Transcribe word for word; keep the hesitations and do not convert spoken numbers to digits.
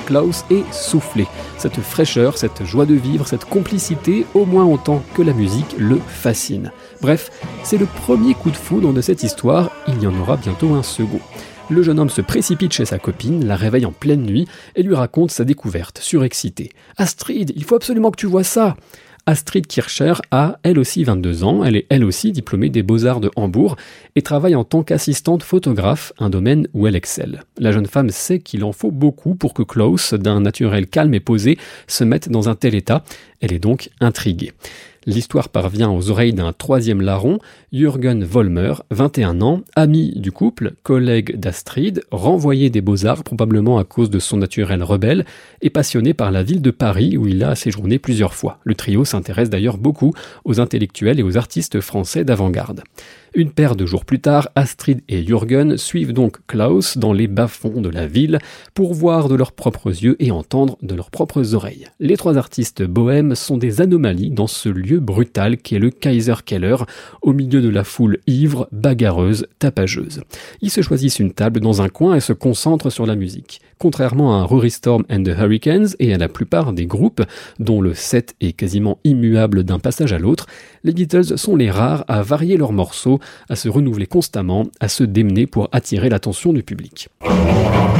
Klaus est soufflé. Cette fraîcheur, cette joie de vivre, cette complicité, au moins autant que la musique, le fascine. Bref, c'est le premier coup de foudre de cette histoire, il y en aura bientôt un second. Le jeune homme se précipite chez sa copine, la réveille en pleine nuit et lui raconte sa découverte, surexcitée. « Astrid, il faut absolument que tu vois ça !» Astrid Kircher a, elle aussi, vingt-deux ans, elle est elle aussi diplômée des Beaux-Arts de Hambourg et travaille en tant qu'assistante photographe, un domaine où elle excelle. La jeune femme sait qu'il en faut beaucoup pour que Klaus, d'un naturel calme et posé, se mette dans un tel état. Elle est donc intriguée. L'histoire parvient aux oreilles d'un troisième larron, Jürgen Vollmer, vingt et un ans, ami du couple, collègue d'Astrid, renvoyé des Beaux-Arts probablement à cause de son naturel rebelle, et passionné par la ville de Paris où il a séjourné plusieurs fois. Le trio s'intéresse d'ailleurs beaucoup aux intellectuels et aux artistes français d'avant-garde. Une paire de jours plus tard, Astrid et Jürgen suivent donc Klaus dans les bas-fonds de la ville pour voir de leurs propres yeux et entendre de leurs propres oreilles. Les trois artistes bohèmes sont des anomalies dans ce lieu brutal qu'est le Kaiserkeller, au milieu de la foule ivre, bagarreuse, tapageuse. Ils se choisissent une table dans un coin et se concentrent sur la musique. Contrairement à Rory Storm and the Hurricanes et à la plupart des groupes, dont le set est quasiment immuable d'un passage à l'autre, les Beatles sont les rares à varier leurs morceaux, à se renouveler constamment, à se démener pour attirer l'attention du public.